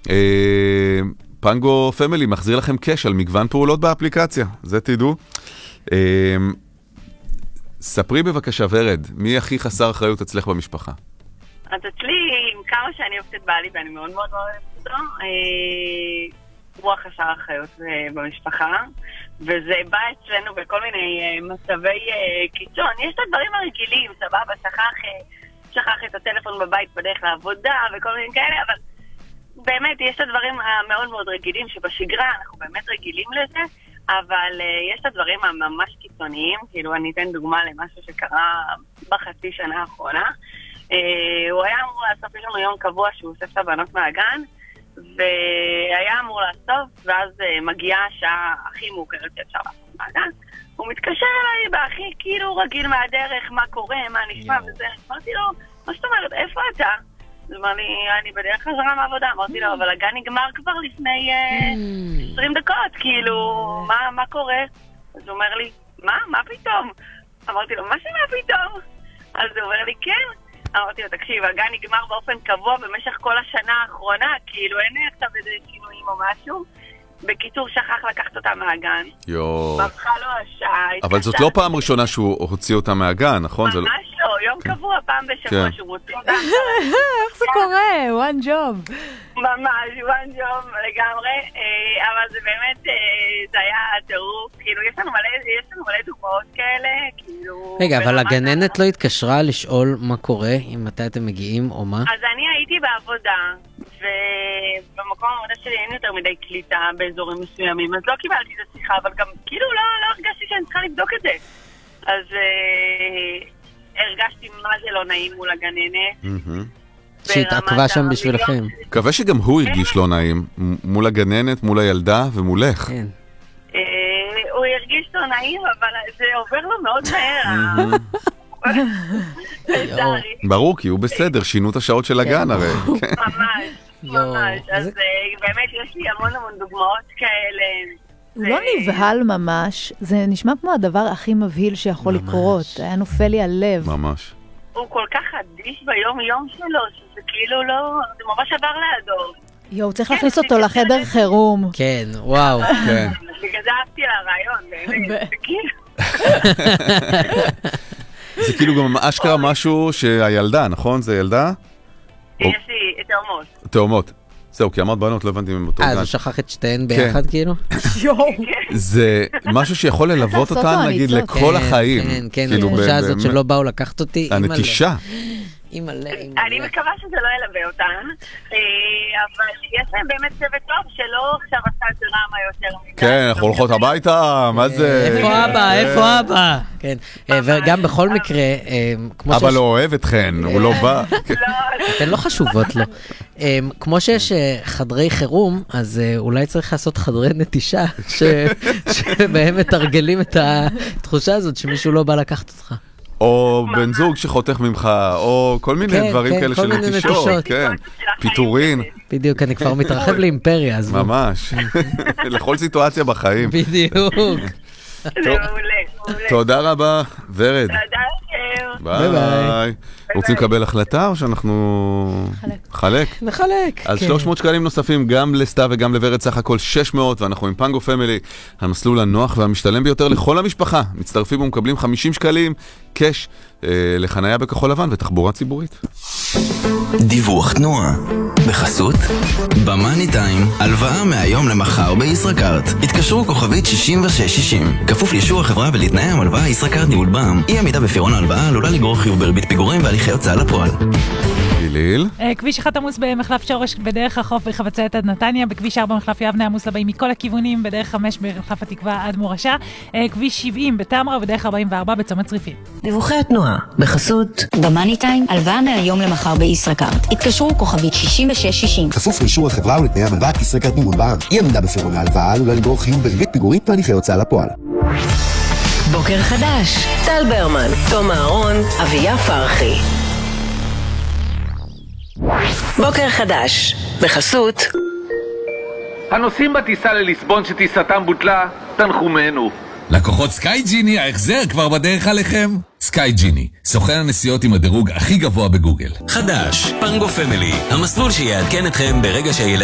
פנגו פמילי מחזיר לכם קש על מגוון פעולות באפליקציה, זה תדעו. ספרי בבקשה ורד, מי הכי חסר אחריות אצלך במשפחה? אז אצלי, עם כמה שאני אוהבת את בעלי ואני מאוד מאוד אוהבת אותו, הוא החסר אחריות במשפחה, וזה בא אצלנו בכל מיני מצבי קיצון. יש את הדברים הרגילים, סבבה, שכח את הטלפון בבית בדרך לעבודה וכל מיני כאלה, אבל באמת יש את הדברים המאוד מאוד רגילים שבשגרה אנחנו באמת רגילים לזה, אבל יש את הדברים הממש קיצוניים. כאילו אני אתן דוגמה למשהו שקרה בחצי שנה האחרונה. הוא היה אמור לאסוף, יש לנו יום קבוע שהוא אוסף את הבנות מהגן, והיה אמור לאסוף, ואז מגיעה השעה הכי מאוחרת שאפשר לאסוף מהגן. הוא מתקשר אליי בהכי כאילו רגיל מהדרך, מה קורה, מה נשמע וזה. אמרתי לו, מה זאת אומרת, איפה אתה? הוא אמר לי, אני בדרך חזרה מהעבודה. אמרתי לו, אבל הגן נגמר כבר לפני 20 דקות, כאילו, מה קורה? אז הוא אומר לי, מה פתאום? אמרתי לו, מה שמה פתאום? אז הוא אומר לי, כן. אמרתי לו, תקשיב, הגן נגמר באופן קבוע במשך כל השנה האחרונה, כאילו אין עכשיו איזה שינויים או משהו. בקיצור, שכח לקחת אותה מהגן. מבחה לו השעה. אבל זאת לא פעם ראשונה שהוא הוציא אותה מהגן, נכון? ממש לא, יום קבוע, פעם בשבוע שהוא מוציא אותה. איך זה קורה? one job. ממש, one job לגמרי. אבל זה באמת, זה היה טירוף. כאילו, יש לנו מלא דוגמאות כאלה. רגע, אבל הגננת לא התקשרה לשאול מה קורה, אם מתי אתם מגיעים או מה? אז אני הייתי בעבודה, ובמקום העבודה שלי אין יותר מדי קליטה באזורים מסוימים, אז לא קיבלתי את השיחה, אבל גם כאילו לא הרגשתי שאני צריכה לבדוק את זה. אז הרגשתי מה זה לא נעים מול הגננת. שהתעכבה שם בשבילכם. מקווה שגם הוא הרגיש לא נעים, מול הגננת, מול הילדה ומולך. כן. הוא הרגיש לא נעים, אבל זה עובר לו מאוד מהר. ברור, כי הוא בסדר, שינו את השעות של הגן הרי. ממש. אז באמת יש לי המון דוגמאות כאלה. הוא לא נבהל ממש, זה נשמע כמו הדבר הכי מבהיל שיכול לקרות, היה נופל לי הלב. ממש. הוא כל כך אדיש ביום יום שלו, שזה כאילו לא, זה ממש עבר לידו. יואו, צריך להכניס אותו לחדר חירום. כן, וואו. בגלל זה אהבתי לרעיון, באמת, זה כאילו. זה כאילו גם אשכרה משהו שהילדה, נכון? זה ילדה? יש לי תאומות. תאומות. זהו, כי אמרת בנות, לא הבנתי עם אותו גן. אז הוא שכח את שתיהן ביחד כאילו? זה משהו שיכול ללוות אותן, נגיד, לכל החיים. כן, כן, התחושה הזאת שלא באו לקחת אותי. הנטישה. אני מקווה שזה לא ילווה אותן, אבל יש להם באמת צוות טוב שלא עכשיו עשה את דרמה יותר מדי. כן, אנחנו הולכות הביתה, מה זה? איפה אבא? איפה אבא? כן, וגם בכל מקרה, אבא לא אוהב אתכן, הוא לא בא. אתן לא חשובות לו. כמו שיש חדרי חירום, אז אולי צריך לעשות חדרי נטישה, שבהם מתרגלים את התחושה הזאת שמישהו לא בא לקחת אותך. או בן זוג שחותך ממך, או כל מיני דברים כאלה של נטישות, כן, פיטורין. בדיוק, אני כבר מתרחב לאימפריה. ממש, לכל סיטואציה בחיים. בדיוק. תודה רבה, ורד. תודה לכם. ביי. רוצים לקבל החלטה או שאנחנו... חלק? נחלק. אז 300 שקלים נוספים גם לסתיו וגם לוורד, סך הכל 600, ואנחנו עם פנגו פמילי, המסלול הנוח והמשתלם ביותר לכל המשפחה. מצטרפים ומקבלים 50 שקלים קש לחנייה בכחול לבן ותחבורה ציבורית. דיווח תנועה בחסות במאני טיים, הלוואה מהיום למחר בישראכרט. התקשרו כוכבית 6660, כפוף לאישור החברה ולתנאי המלוואה. ישראכרט ניהול בע"מ. אי עמידה בפירעון ההלוואה עלולה לגרור חיוב בריבית פיגורים והליכי הוצאה לפועל. גיליל. כביש 1 עמוס במחלף שורש בדרך החוף בחבצלת עד נתניה, בכביש 4 במחלף יבנה עמוס לבאים מכל הכיוונים, בדרך 5 במחלף התקווה עד מורשה, כביש 70 בתמרה ובדרך 44 בצומת צריפין. דיווחי התנועה בחסות במאני טיים, הלוואה מהיום למחר בישראכרט. התקשרו כוכבית 6660, כפוף לאישור החברה ולתנאי המלוואה. ישראכרט ניהול בע"מ. אי עמידה בפירעון ההלוואה עלולה לגרור חיוב בריבית פיגורים והליכי הוצאה לפועל. בוקר חדש, טל ברמן, תום אהרון, אביה פרחי. בוקר חדש בחסות הנוסעים בטיסה לליסבון שטיסתם בוטלה, תנחומנו. לקוחות סקאי ג'יני, ההחזר כבר בדרך עליכם. סקאי ג'יני, סוכן הנסיעות עם הדירוג הכי גבוה בגוגל. חדש, פנגו פמילי, המסלול שיעדכן אתכם ברגע שהילד